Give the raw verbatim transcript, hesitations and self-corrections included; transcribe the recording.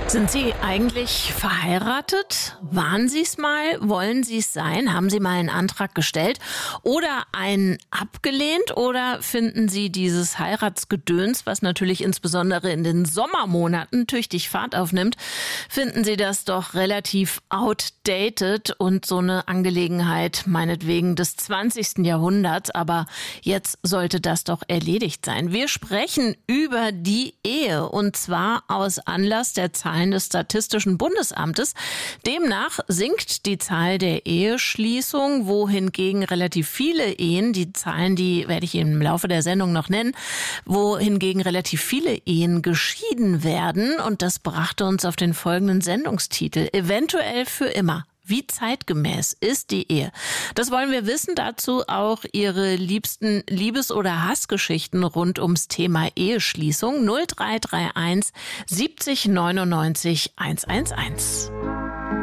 Sind Sie eigentlich verheiratet? Waren Sie es mal? Wollen Sie es sein? Haben Sie mal einen Antrag gestellt oder einen abgelehnt? Oder finden Sie dieses Heiratsgedöns, was natürlich insbesondere in den Sommermonaten tüchtig Fahrt aufnimmt, finden Sie das doch relativ outdated und so eine Angelegenheit meinetwegen des zwanzigsten Jahrhunderts? Aber jetzt sollte das doch erledigt sein. Wir sprechen über die Ehe und zwar aus Anlass der Zahlen des Statistischen Bundesamtes. Demnach sinkt die Zahl der Eheschließungen, wohingegen relativ viele Ehen, die Zahlen, die werde ich Ihnen im Laufe der Sendung noch nennen, wohingegen relativ viele Ehen geschieden werden. Und das brachte uns auf den folgenden Sendungstitel: Eventuell für immer. Wie zeitgemäß ist die Ehe? Das wollen wir wissen. Dazu auch Ihre liebsten Liebes- oder Hassgeschichten rund ums Thema Eheschließung. null drei drei eins siebzig neunundneunzig hundertundeins.